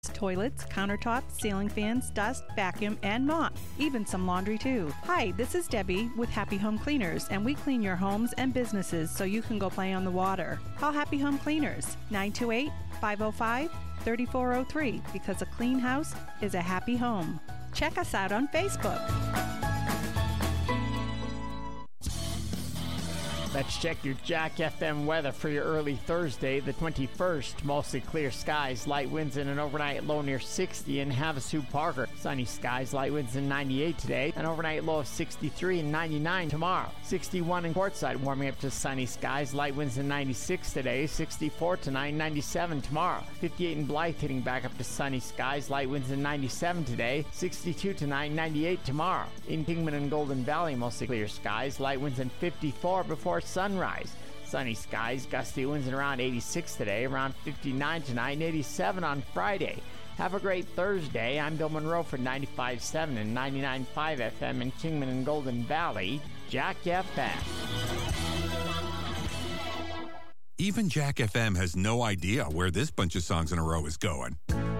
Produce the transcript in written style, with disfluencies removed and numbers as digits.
toilets, countertops, ceiling fans, dust, vacuum, and mop. Even some laundry too. Hi, this is Debbie with Happy Home Cleaners, and we clean your homes and businesses so you can go play on the water. Call Happy Home Cleaners, 928-505-3403, because a clean house is a happy home. Check us out on Facebook. Let's check your Jack FM weather for your early Thursday, the 21st. Mostly clear skies, light winds, and an overnight low near 60 in Havasu Parker. Sunny skies, light winds, and 98 today. An overnight low of 63 and 99 tomorrow. 61 in Quartzsite, warming up to sunny skies, light winds, and 96 today. 64 tonight, 97 tomorrow. 58 in Blythe, hitting back up to sunny skies, light winds, and 97 today. 62 tonight, 98 tomorrow. In Kingman and Golden Valley, mostly clear skies, light winds, and 54 before sunrise. Sunny skies, gusty winds, and around 86 today, around 59 tonight, and 87 on Friday. Have a great Thursday. I'm Bill Monroe for 95.7 and 99.5 FM in Kingman and Golden Valley. Jack FM. Even Jack FM has no idea where this bunch of songs in a row is going.